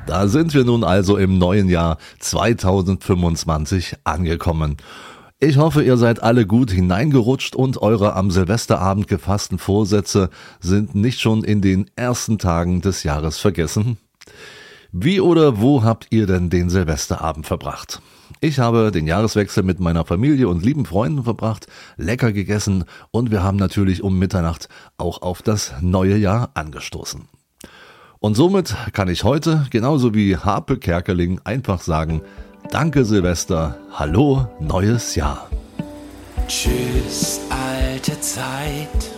Da sind wir nun also im neuen Jahr 2025 angekommen. Ich hoffe, ihr seid alle gut hineingerutscht und eure am Silvesterabend gefassten Vorsätze sind nicht schon in den ersten Tagen des Jahres vergessen. Wie oder wo habt ihr denn den Silvesterabend verbracht? Ich habe den Jahreswechsel mit meiner Familie und lieben Freunden verbracht, lecker gegessen und wir haben natürlich um Mitternacht auch auf das neue Jahr angestoßen. Und somit kann ich heute, genauso wie Harpe Kerkeling, einfach sagen, danke Silvester, hallo neues Jahr. Tschüss, alte Zeit.